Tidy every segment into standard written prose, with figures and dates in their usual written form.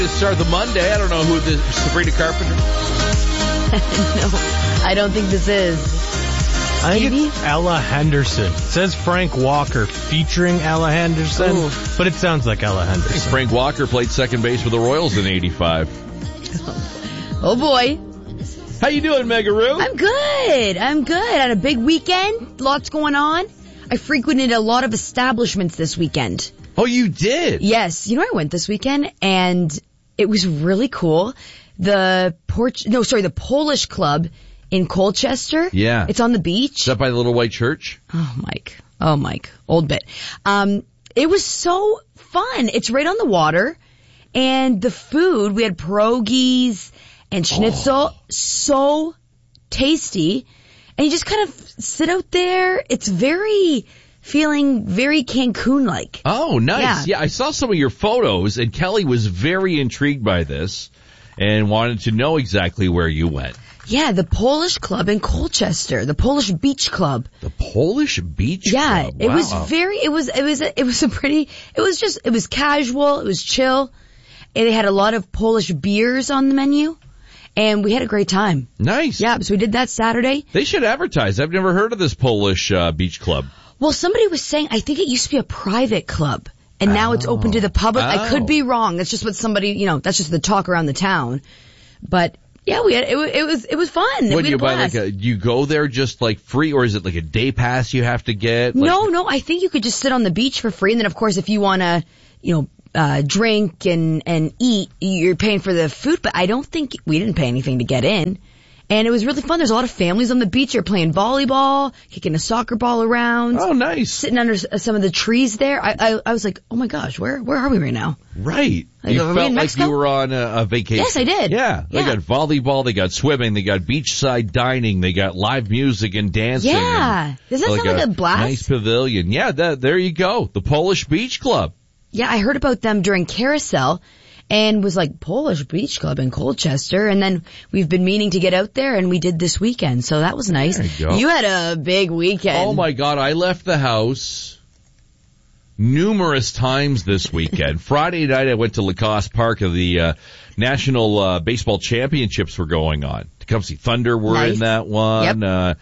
Start the Monday. I don't know who this Sabrina Carpenter. No, I don't think this is. I think it's Ella Henderson. It says Frank Walker featuring Ella Henderson, but it sounds like Ella Henderson. Frank Walker played second base with the Royals in '85. Oh boy. How you doing, Megaroo? I'm good. Had a big weekend. Lots going on. I frequented a lot of establishments this weekend. Oh, you did? Yes. You know, I went this weekend and it was really cool. The Polish Club in Colchester. Yeah. It's on the beach. Is that by the Little White Church? Oh, Mike. Old bit. It was so fun. It's right on the water. And the food, we had pierogies and schnitzel. So tasty. And you just kind of sit out there. It's feeling very Cancun-like. Oh, nice. Yeah, I saw some of your photos, and Kelly was very intrigued by this and wanted to know exactly where you went. Yeah, the Polish Club in Colchester, the Polish Beach Club. The Polish Beach Club? Yeah, wow. it was casual, it was chill. And they had a lot of Polish beers on the menu. And we had a great time. Nice. Yeah, so we did that Saturday. They should advertise. I've never heard of this Polish beach club. Well, somebody was saying, I think it used to be a private club, and now it's open to the public. I could be wrong. That's just what somebody, that's just the talk around the town. But yeah, it was fun. What do you buy? You go there just like free, or is it like a day pass you have to get? No. I think you could just sit on the beach for free, and then of course if you want to, drink and eat, you're paying for the food. But I don't think we didn't pay anything to get in. And it was really fun. There's a lot of families on the beach. You're playing volleyball, kicking a soccer ball around. Oh, nice. Sitting under some of the trees there. I was like, oh my gosh, where are we right now? Right. Like, you felt like Mexico? you were on a vacation. Yes, I did. Yeah. They got volleyball, they got swimming, they got beachside dining, they got live music and dancing. Yeah. Does that sound like a blast? Nice pavilion. Yeah, there you go. The Polish Beach Club. Yeah, I heard about them during Carousel. And was like, Polish Beach Club in Colchester. And then we've been meaning to get out there, and we did this weekend. So that was nice. There you go. You had a big weekend. Oh, my God. I left the house numerous times this weekend. Friday night, I went to Lacoste Park. The National Baseball Championships were going on. Tecumseh Thunder were in that one. Yep.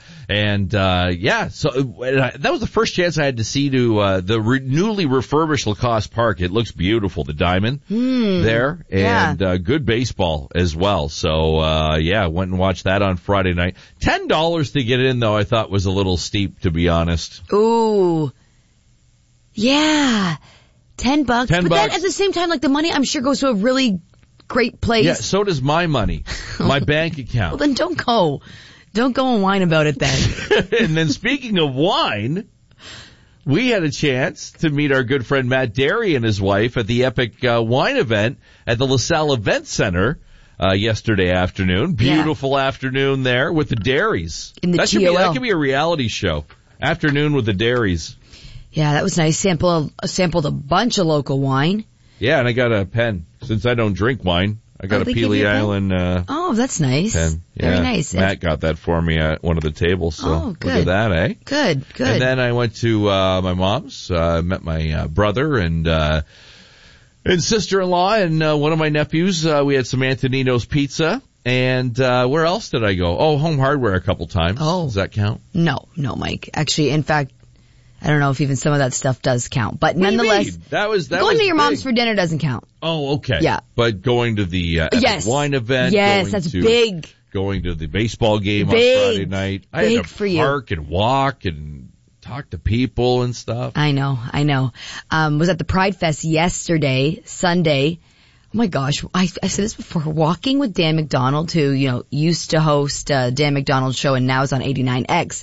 So that was the first chance I had to see the newly refurbished Lacoste Park. It looks beautiful, the diamond there, and good baseball as well. So went and watched that on Friday night. $10 to get in, though, I thought was a little steep, to be honest. Ooh. Yeah. $10. But then at the same time, like, the money I'm sure goes to a really great place. Yeah, so does my money, my bank account. Well, then don't go and whine about it then. And then speaking of wine, we had a chance to meet our good friend Matt Derry and his wife at the Epic Wine event at the LaSalle Event Center yesterday afternoon. Beautiful afternoon there with the Derrys. In the that could be a reality show. Afternoon with the Derrys. Yeah, that was nice. Sampled a bunch of local wine. Yeah, and I got a pen. Since I don't drink wine, I got a Peely Island oh, that's nice. pen. Yeah, very nice. Matt got that for me at one of the tables, so good. Look at that, eh? Good. And then I went to my mom's, met my brother and sister-in-law and one of my nephews. We had some Antonino's pizza. And where else did I go? Oh, Home Hardware a couple times. Oh. Does that count? No, Mike. Actually, in fact, I don't know if even some of that stuff does count, but nonetheless, going to your mom's for dinner doesn't count. Oh, okay. Yeah. But going to the wine event. Yes, that's big. Going to the baseball game on Friday night. I had to park and walk and talk to people and stuff. I know. Was at the Pride Fest yesterday, Sunday. Oh my gosh, I said this before, walking with Dan McDonald, who, used to host Dan McDonald's show and now is on 89X.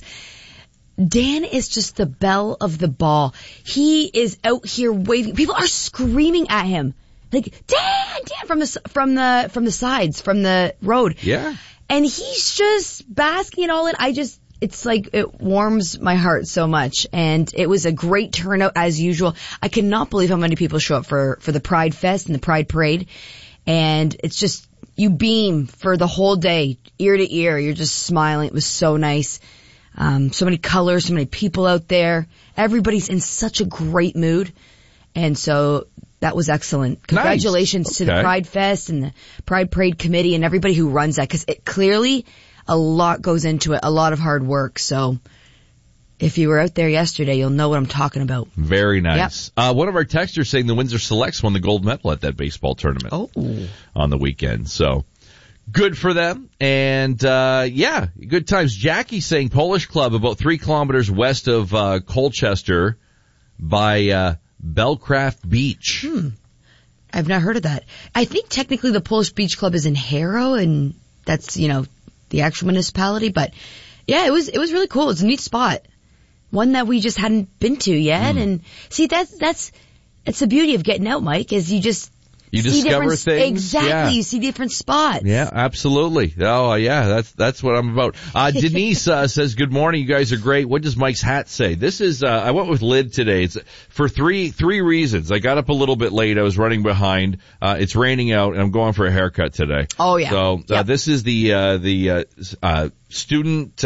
Dan is just the belle of the ball. He is out here waving. People are screaming at him. Like, Dan from the sides, from the road. Yeah. And he's just basking it all in. It's like, it warms my heart so much. And it was a great turnout as usual. I cannot believe how many people show up for the Pride Fest and the Pride Parade. And it's just, you beam for the whole day, ear to ear. You're just smiling. It was so nice. So many colors, so many people out there. Everybody's in such a great mood. And so That was excellent. Congratulations to the Pride Fest and the Pride Parade Committee and everybody who runs that, because it clearly a lot goes into it, a lot of hard work. So if you were out there yesterday, you'll know what I'm talking about. Very nice. Yep. One of our texters saying the Windsor Selects won the gold medal at that baseball tournament on the weekend. So good for them. And, good times. Jackie saying Polish Club about 3 kilometers west of Colchester by Belcraft Beach. I've not heard of that. I think technically the Polish Beach Club is in Harrow, and that's, the actual municipality. But yeah, it was really cool. It's a neat spot. One that we just hadn't been to yet. And see, that's the beauty of getting out, Mike, is you discover things. Exactly. Yeah. You see different spots. Yeah, absolutely. Oh, yeah, that's what I'm about. Denise says, good morning. You guys are great. What does Mike's hat say? This is, I went with Lid today. It's for three reasons. I got up a little bit late. I was running behind. It's raining out and I'm going for a haircut today. Oh, yeah. So, this is the student,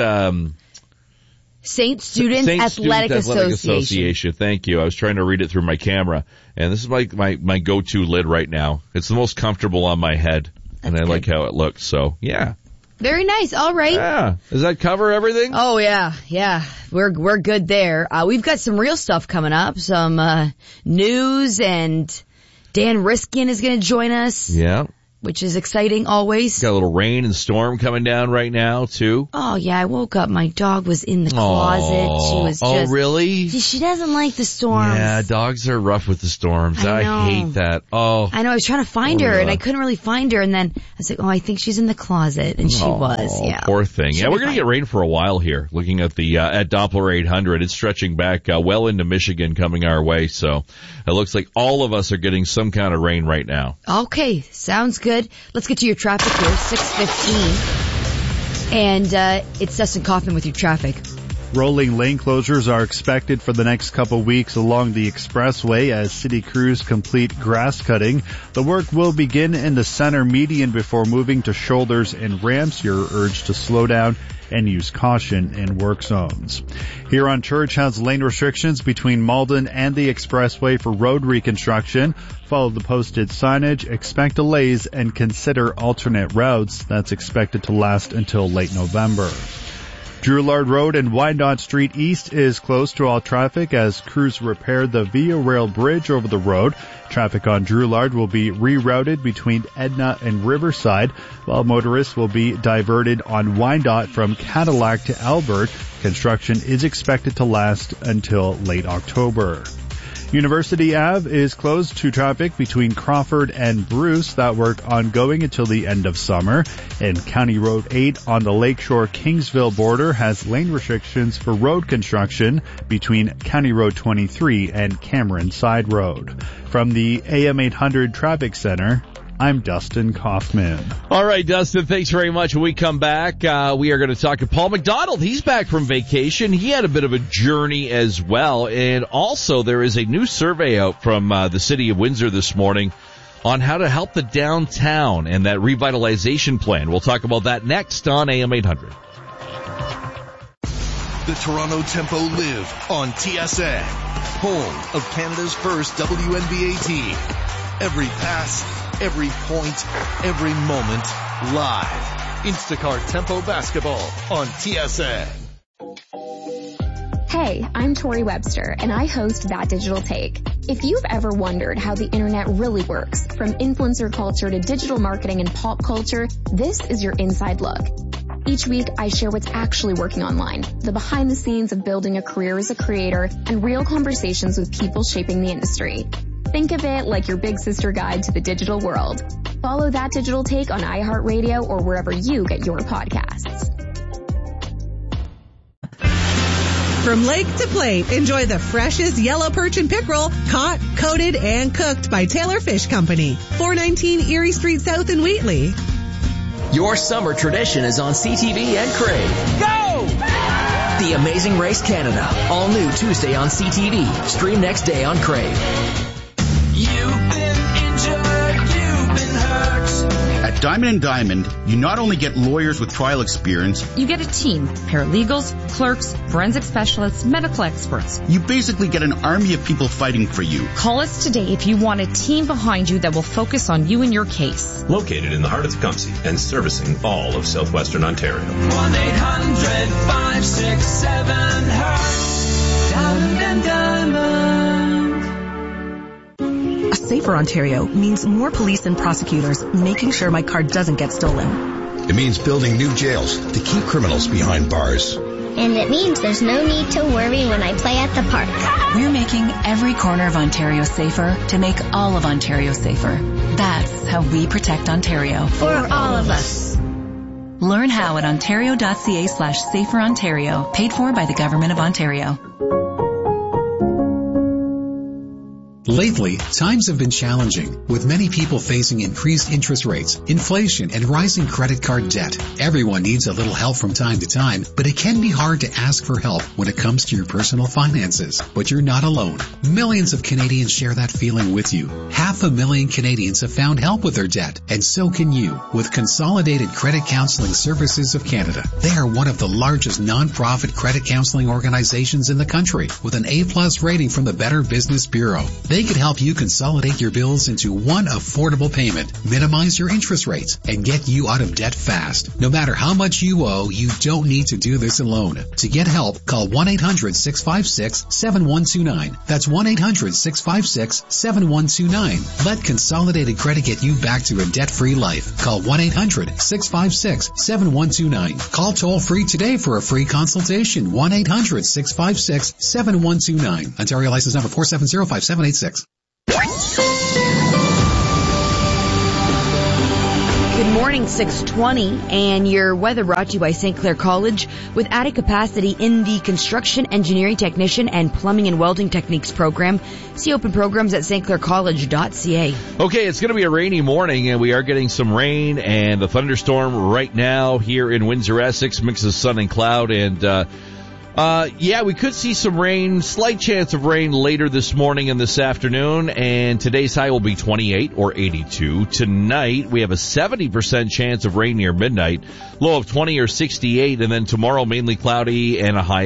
Saint Students Athletic Association. Thank you. I was trying to read it through my camera, and this is my go-to lid right now. It's the most comfortable on my head, and I like how it looks. So, yeah. Very nice. All right. Yeah. Does that cover everything? Oh, yeah. Yeah. We're good there. We've got some real stuff coming up, some news, and Dan Riskin is going to join us. Yeah. Which is exciting always. Got a little rain and storm coming down right now, too. Oh, yeah. I woke up. My dog was in the closet. She was just... Oh, really? She doesn't like the storms. Yeah, dogs are rough with the storms. I hate that. Oh. I know. I was trying to find her, and I couldn't really find her. And then I was like, I think she's in the closet. And she was, yeah. Poor thing. Yeah, we're going to get rain for a while here. Looking at the at Doppler 800, it's stretching back well into Michigan coming our way. So it looks like all of us are getting some kind of rain right now. Okay. Sounds good. Let's get to your traffic here, 6:15. And it's Dustin Kaufman with your traffic. Rolling lane closures are expected for the next couple weeks along the expressway as city crews complete grass cutting. The work will begin in the center median before moving to shoulders and ramps. You're urged to slow down and use caution in work zones. Huron Church has lane restrictions between Malden and the expressway for road reconstruction. Follow the posted signage, expect delays, and consider alternate routes. That's expected to last until late November. Drouillard Road and Wyandotte Street East is closed to all traffic as crews repair the Via Rail Bridge over the road. Traffic on Drouillard will be rerouted between Edna and Riverside, while motorists will be diverted on Wyandotte from Cadillac to Albert. Construction is expected to last until late October. University Ave is closed to traffic between Crawford and Bruce. That work ongoing until the end of summer. And County Road 8 on the Lakeshore Kingsville border has lane restrictions for road construction between County Road 23 and Cameron Side Road. From the AM 800 Traffic Center, I'm Dustin Kaufman. All right, Dustin, thanks very much. When we come back, we are going to talk to Paul McDonald. He's back from vacation. He had a bit of a journey as well. And also, there is a new survey out from the city of Windsor this morning on how to help the downtown and that revitalization plan. We'll talk about that next on AM 800. The Toronto Tempo live on TSN, home of Canada's first WNBA team. Every pass, every point, every moment, live. Instacart Tempo Basketball on TSN. Hey, I'm Tori Webster, and I host That Digital Take. If you've ever wondered how the internet really works, from influencer culture to digital marketing and pop culture, this is your inside look. Each week, I share what's actually working online, the behind the scenes of building a career as a creator, and real conversations with people shaping the industry. Think of it like your big sister guide to the digital world. Follow That Digital Take on iHeartRadio or wherever you get your podcasts. From lake to plate, enjoy the freshest yellow perch and pickerel, caught, coated, and cooked by Taylor Fish Company. 419 Erie Street South in Wheatley. Your summer tradition is on CTV and Crave. Go! The Amazing Race Canada, all new Tuesday on CTV. Stream next day on Crave. You've been injured, you've been hurt. At With Diamond & Diamond, you not only get lawyers with trial experience, you get a team, paralegals, clerks, forensic specialists, medical experts. You basically get an army of people fighting for you. Call us today if you want a team behind you that will focus on you and your case. Located in the heart of Tecumseh and servicing all of southwestern Ontario. 1-800-567-HEART. Diamond & Diamond. A safer Ontario means more police and prosecutors making sure my car doesn't get stolen. It means building new jails to keep criminals behind bars. And it means there's no need to worry when I play at the park. We're making every corner of Ontario safer to make all of Ontario safer. That's how we protect Ontario. For all of us. Learn how at ontario.ca/saferontario, paid for by the Government of Ontario. Lately, times have been challenging, with many people facing increased interest rates, inflation, and rising credit card debt. Everyone needs a little help from time to time, but it can be hard to ask for help when it comes to your personal finances. But you're not alone. Millions of Canadians share that feeling with you. 500,000 Canadians have found help with their debt, and so can you, with Consolidated Credit Counseling Services of Canada. They are one of the largest non-profit credit counseling organizations in the country, with an A+ rating from the Better Business Bureau. They can help you consolidate your bills into one affordable payment, minimize your interest rates, and get you out of debt fast. No matter how much you owe, you don't need to do this alone. To get help, call 1-800-656-7129. That's 1-800-656-7129. Let Consolidated Credit get you back to a debt-free life. Call 1-800-656-7129. Call toll-free today for a free consultation. 1-800-656-7129. Ontario license number 4705786. Good morning, 6:20, and your weather brought to you by St. Clair College with added capacity in the Construction Engineering Technician and Plumbing and Welding Techniques program. See open programs at stclaircollege.ca. Okay, it's going to be a rainy morning, and we are getting some rain and a thunderstorm right now here in Windsor, Essex, mix of sun and cloud, and we could see some rain, slight chance of rain later this morning and this afternoon, and today's high will be 28 or 82. Tonight, we have a 70% chance of rain near midnight, low of 20 or 68, and then tomorrow mainly cloudy and a high